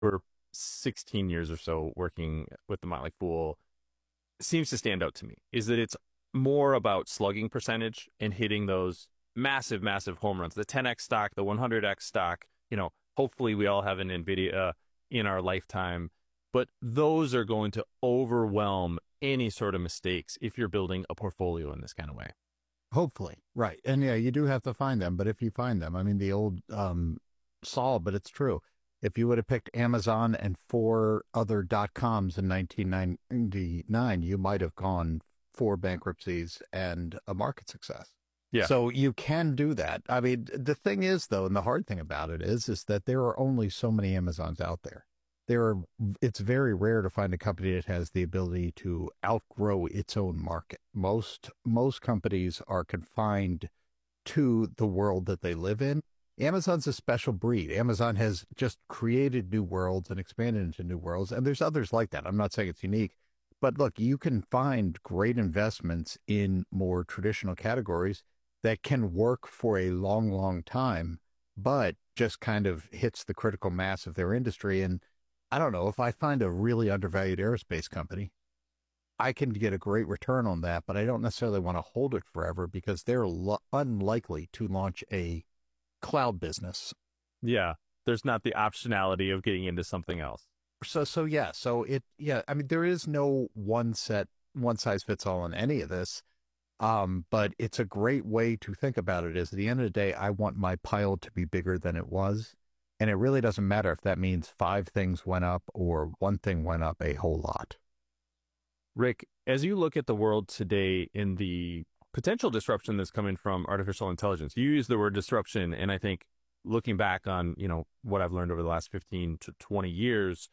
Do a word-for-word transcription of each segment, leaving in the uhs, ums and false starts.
for sixteen years or so working with the Motley Fool seems to stand out to me is that it's more about slugging percentage and hitting those massive, massive home runs. The ten x stock, the one hundred x stock, you know, hopefully we all have an NVIDIA in our lifetime, but those are going to overwhelm any sort of mistakes if you're building a portfolio in this kind of way. Hopefully. Right. And yeah, you do have to find them. But if you find them, I mean, the old um, saw, but it's true. If you would have picked Amazon and four other dot coms in nineteen ninety-nine, you might have gone four bankruptcies and a market success. Yeah. So you can do that. I mean, the thing is, though, and the hard thing about it is, is that there are only so many Amazons out there. There are, it's very rare to find a company that has the ability to outgrow its own market. Most, most companies are confined to the world that they live in. Amazon's a special breed. Amazon has just created new worlds and expanded into new worlds. And there's others like that. I'm not saying it's unique, but look, you can find great investments in more traditional categories that can work for a long, long time, but just kind of hits the critical mass of their industry. And I don't know, if I find a really undervalued aerospace company, I can get a great return on that, but I don't necessarily want to hold it forever because they're lo- unlikely to launch a cloud business. Yeah. There's not the optionality of getting into something else. So, so yeah, so it, yeah, I mean, there is no one set, one size fits all in any of this. Um, but it's a great way to think about it is at the end of the day, I want my pile to be bigger than it was. And it really doesn't matter if that means five things went up or one thing went up a whole lot. Rick, as you look at the world today in the potential disruption that's coming from artificial intelligence, you use the word disruption. And I think looking back on, you know, what I've learned over the last fifteen to twenty years,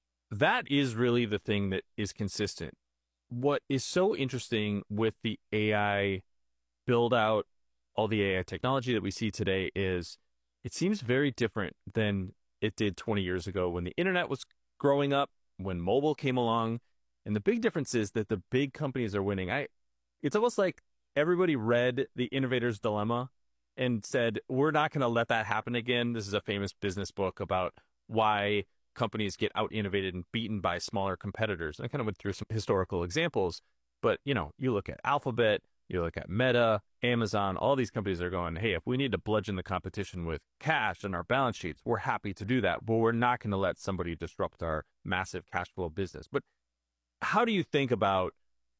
that is really the thing that is consistent. What is so interesting with the A I build out, all the A I technology that we see today is it seems very different than it did twenty years ago when the internet was growing up, when mobile came along. And the big difference is that the big companies are winning. I, it's almost like everybody read The Innovator's Dilemma and said, we're not going to let that happen again. This is a famous business book about why companies get out innovated and beaten by smaller competitors. And I kind of went through some historical examples, but you know, you look at Alphabet, you look at Meta, Amazon, all these companies are going, hey, if we need to bludgeon the competition with cash and our balance sheets, we're happy to do that, but we're not going to let somebody disrupt our massive cash flow business. But how do you think about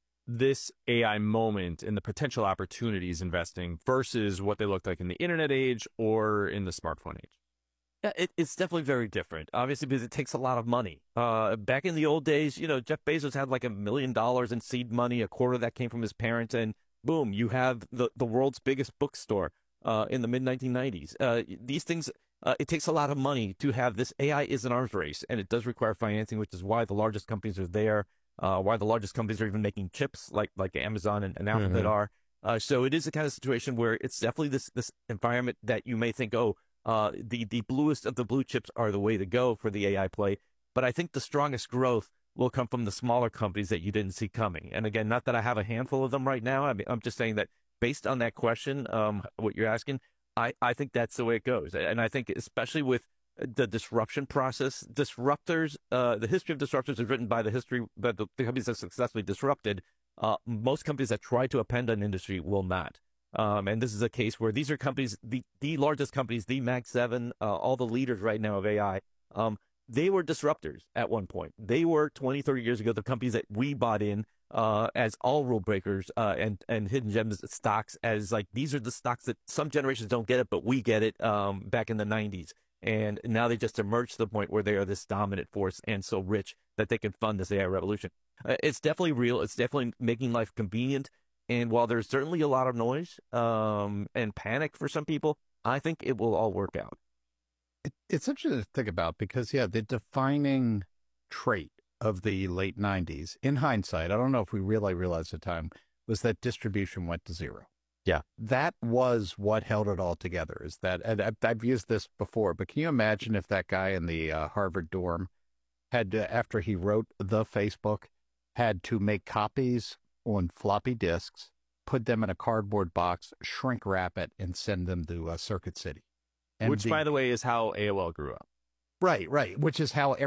this A I moment and the potential opportunities investing versus what they looked like in the internet age or in the smartphone age? Yeah, it, it's definitely very different, obviously, because it takes a lot of money. Uh, back in the old days, you know, Jeff Bezos had like a million dollars in seed money, a quarter of that came from his parents, and boom, you have the, the world's biggest bookstore uh, in the mid nineteen nineties. Uh, these things, uh, it takes a lot of money to have this. A I is an arms race, and it does require financing, which is why the largest companies are there, uh, why the largest companies are even making chips like like Amazon and, and Alphabet mm-hmm. are. Uh, so it is a kind of situation where it's definitely this this environment that you may think, oh, Uh, the, the bluest of the blue chips are the way to go for the A I play. But I think the strongest growth will come from the smaller companies that you didn't see coming. And again, not that I have a handful of them right now. I mean, I'm just saying that based on that question, um, what you're asking, I, I think that's the way it goes. And I think especially with the disruption process, disruptors, uh, the history of disruptors is written by the history, by the, the companies that successfully disrupted. Uh, most companies that try to append an industry will not. Um, and this is a case where these are companies, the, the largest companies, the Mag seven, uh, all the leaders right now of A I, um, they were disruptors at one point. They were twenty, thirty years ago, the companies that we bought in uh, as all rule breakers uh, and, and hidden gems stocks as like, these are the stocks that some generations don't get it, but we get it um, back in the nineties. And now they just emerged to the point where they are this dominant force and so rich that they can fund this A I revolution. Uh, it's definitely real. It's definitely making life convenient. And while there's certainly a lot of noise um, and panic for some people, I think it will all work out. It, it's interesting to think about because, yeah, the defining trait of the late nineties, in hindsight, I don't know if we really realized at the time, was that distribution went to zero. Yeah. That was what held it all together, is that, and I've, I've used this before, but can you imagine if that guy in the uh, Harvard dorm had, to, after he wrote the Facebook, had to make copies on floppy disks, put them in a cardboard box, shrink wrap it, and send them to uh, Circuit City. And Which, the, by the way, is how A O L grew up. Right, right. Which is how